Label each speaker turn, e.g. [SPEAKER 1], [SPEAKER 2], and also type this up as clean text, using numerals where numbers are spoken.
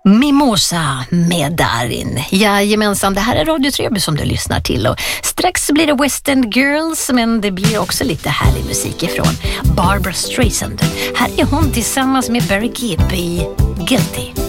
[SPEAKER 1] Mimosa med Darin. Jajamensan, det här är Radio Treby som du lyssnar till. Och strax blir det West End Girls, men det blir också lite härlig musik ifrån Barbra Streisand. Här är hon tillsammans med Barry Gibb i Guilty.